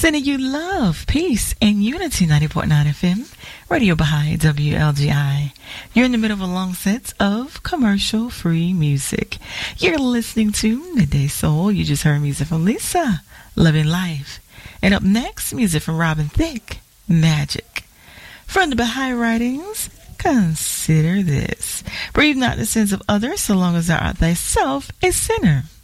Sending you love, peace, and unity. 90.9 FM, Radio Baha'i, WLGI. You're in the middle of a long set of commercial-free music. You're listening to Midday Soul. You just heard music from Lisa, Loving Life. And up next, music from Robin Thicke, Magic. From the Baha'i writings, consider this. Breathe not the sins of others, so long as thou art thyself a sinner.